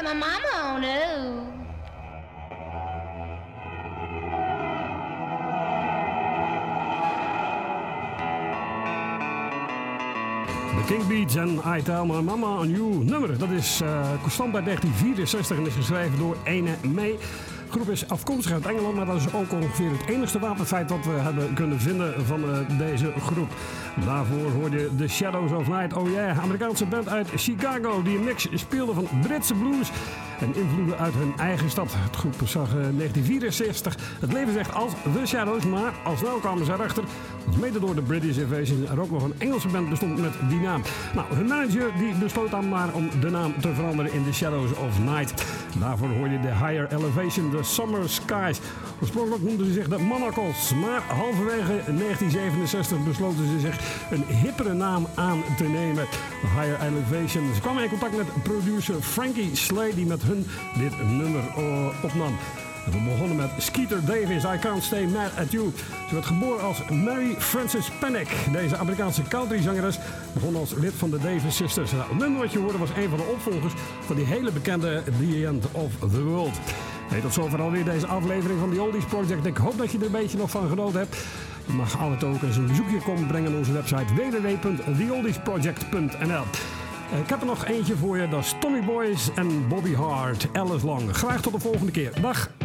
my mama, oh no. De King Beats en I Tell My Mama On You nummer. Dat is constant uit 1964 en is geschreven door ene May. De groep is afkomstig uit Engeland, maar dat is ook ongeveer het enigste wapenfeit dat we hebben kunnen vinden van deze groep. Daarvoor hoorde je The Shadows of Night, oh yeah, Amerikaanse band uit Chicago die een mix speelde van Britse blues en invloeden uit hun eigen stad. Het groep zag 1964 het leven zegt als The Shadows, maar al snel kwamen ze erachter dat mede door de British Invasion er ook nog een Engelse band bestond met die naam. Nou, hun manager die besloot dan maar om de naam te veranderen in The Shadows of Night. Daarvoor hoorde je de Higher Elevation, The Summer Skies. Oorspronkelijk noemden ze zich de Monocles, maar halverwege 1967 besloten ze zich een hippere naam aan te nemen. De Higher Elevation. Ze kwamen in contact met producer Frankie Slay die met hun dit nummer opnam. We begonnen met Skeeter Davis, I Can't Stay Mad At You. Ze werd geboren als Mary Frances Panic. Deze Amerikaanse countryzangeres begon als lid van de Davis Sisters. Nou, het nummer wat je hoorde was een van de opvolgers van die hele bekende The End of the World. Hey, tot zover alweer deze aflevering van The Oldies Project. Ik hoop dat je er een beetje nog van genoten hebt. Je mag altijd ook eens een bezoekje komen brengen aan onze website www.theoldiesproject.nl. Ik heb er nog eentje voor je, dat is Tommy Boyce en Bobby Hart, Alice Long. Graag tot de volgende keer. Dag!